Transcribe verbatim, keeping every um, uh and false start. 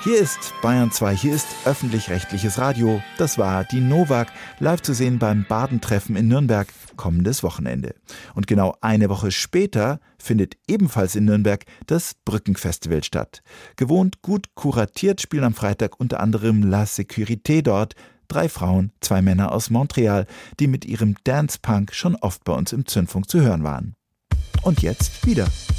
Hier ist Bayern zwei, hier ist öffentlich-rechtliches Radio. Das war die Novak, live zu sehen beim Badentreffen in Nürnberg kommendes Wochenende. Und genau eine Woche später findet ebenfalls in Nürnberg das Brückenfestival statt. Gewohnt gut kuratiert spielen am Freitag unter anderem La Sécurité dort. Drei Frauen, zwei Männer aus Montreal, die mit ihrem Dance Punk schon oft bei uns im Zündfunk zu hören waren. Und jetzt wieder.